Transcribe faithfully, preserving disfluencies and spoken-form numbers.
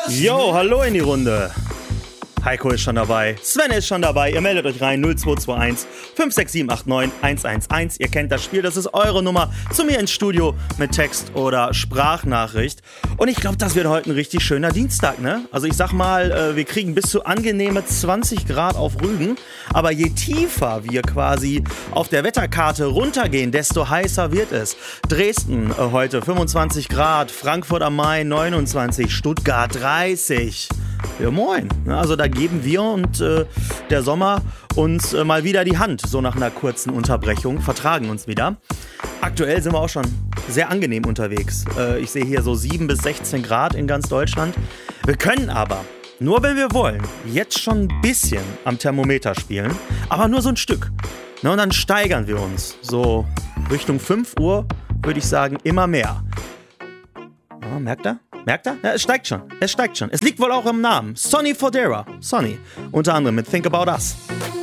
Jo, hallo in die Runde. Heiko ist schon dabei, Sven ist schon dabei, ihr meldet euch rein null zwei zwei eins fünf sechs sieben acht neun eins eins eins. Ihr kennt das Spiel, das ist eure Nummer zu mir ins Studio mit Text oder Sprachnachricht. Und ich glaube, das wird heute ein richtig schöner Dienstag, ne? Also ich sag mal, wir kriegen bis zu angenehme zwanzig Grad auf Rügen, aber je tiefer wir quasi auf der Wetterkarte runtergehen, desto heißer wird es. Dresden äh, heute fünfundzwanzig Grad, Frankfurt am Main neunundzwanzig, Stuttgart dreißig. Ja, moin. Also da geben wir und äh, der Sommer uns äh, mal wieder die Hand, so nach einer kurzen Unterbrechung, vertragen uns wieder. Aktuell sind wir auch schon sehr angenehm unterwegs. Äh, ich sehe hier so sieben bis sechzehn Grad in ganz Deutschland. Wir können aber, nur wenn wir wollen, jetzt schon ein bisschen am Thermometer spielen, aber nur so ein Stück. Na, und dann steigern wir uns. So Richtung fünf Uhr würde ich sagen, immer mehr. Oh, merkt ihr? Merkt ihr? Ja, es steigt schon. Es steigt schon. Es liegt wohl auch im Namen. Sonny Fodera. Sonny. Unter anderem mit Think About Us.